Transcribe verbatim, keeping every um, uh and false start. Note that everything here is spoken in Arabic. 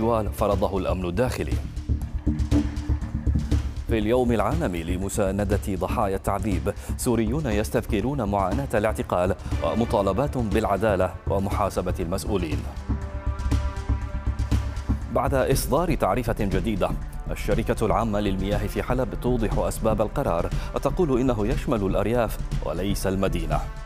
إجوال فرضه الأمن الداخلي. في اليوم العالمي لمساندة ضحايا التعذيب، سوريون يستذكرون معاناة الاعتقال ومطالبات بالعدالة ومحاسبة المسؤولين. بعد إصدار تعريفة جديدة، الشركة العامة للمياه في حلب توضح أسباب القرار وتقول إنه يشمل الأرياف وليس المدينة.